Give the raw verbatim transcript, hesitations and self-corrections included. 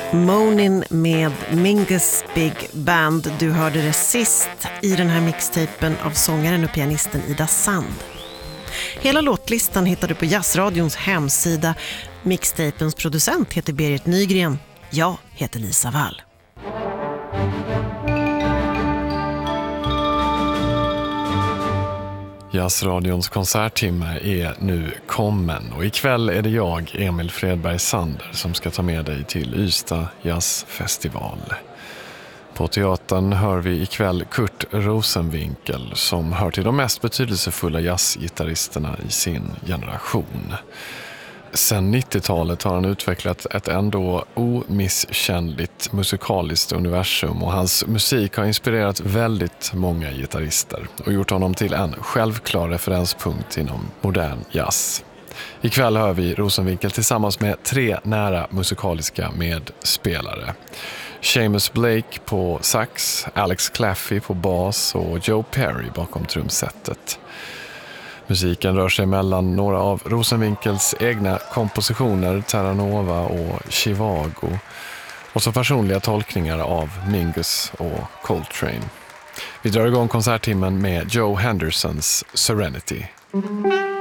Moanin' med Mingus Big Band. Du hörde det sist i den här mixtapen av sångaren och pianisten Ida Sand. Hela låtlistan hittar du på Jazzradions hemsida. Mixtapens producent heter Berit Nygren. Jag heter Lisa Wall. Jazzradions konserttimme är nu kommen och ikväll är det jag, Emil Fredberg Sander, som ska ta med dig till Ystad jazzfestival. På teatern hör vi ikväll Kurt Rosenwinkel som hör till de mest betydelsefulla jazzgitarristerna i sin generation. Sen nittiotalet har han utvecklat ett ändå omisskännligt musikaliskt universum och hans musik har inspirerat väldigt många gitarrister och gjort honom till en självklar referenspunkt inom modern jazz. Ikväll hör vi Rosenwinkel tillsammans med tre nära musikaliska medspelare. Seamus Blake på sax, Alex Claffey på bas och Joe Perry bakom trumsetet. Musiken rör sig mellan några av Rosenwinkels egna kompositioner, Terra Nova och Chivago, och så personliga tolkningar av Mingus och Coltrane. Vi drar igång konserttimmen med Joe Hendersons Serenity.